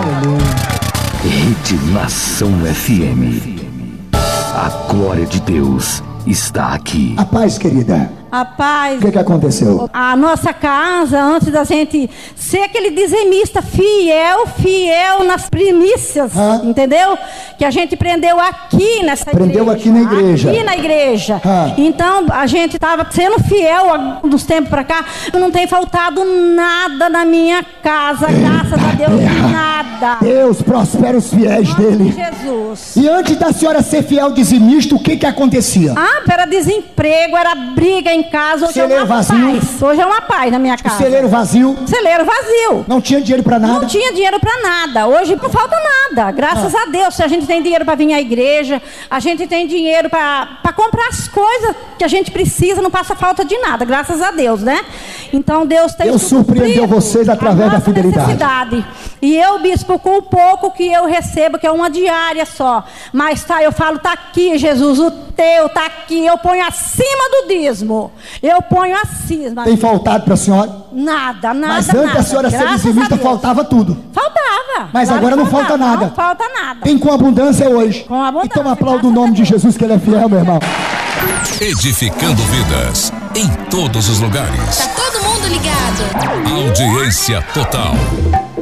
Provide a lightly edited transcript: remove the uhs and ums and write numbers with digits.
Rede Nação FM. A glória de Deus está aqui. A paz, querida. A paz. O que aconteceu? A nossa casa, antes da gente ser aquele dizimista fiel nas primícias, entendeu? Que a gente prendeu aqui nessa igreja. Prendeu aqui na igreja. Aqui na igreja. Então, a gente estava sendo fiel dos tempos para cá. Não tem faltado nada na minha casa, graças a Deus, nada. Deus prospera os fiéis dele. Jesus. E antes da senhora ser fiel dizimista, o que acontecia? Era desemprego, era briga em casa. Hoje celeiro é uma vazio. paz. Hoje é uma paz na minha casa. Celeiro vazio. Celeiro vazio. Não tinha dinheiro pra nada. Não tinha dinheiro pra nada. Hoje não falta nada. Graças a Deus. Se a gente tem dinheiro pra vir à igreja, a gente tem dinheiro pra comprar as coisas que a gente precisa, não passa falta de nada. Graças a Deus, né? Então Deus tem Deus surpreendeu vocês através da fidelidade. E eu, bispo, com o pouco que eu recebo, que é uma diária só. Mas eu falo, tá aqui, Jesus, o teu tá aqui. Eu ponho acima do dízimo. Eu ponho acima. Tem faltado pra senhora? Nada. Mas antes da senhora ser dizimista, faltava tudo. Faltava. Mas agora não falta nada. Não falta nada. Tem com abundância hoje. Com abundância. Então aplauda o nome de Jesus, que ele é fiel, meu irmão. Edificando vidas em todos os lugares. Tá todo mundo ligado. Audiência total.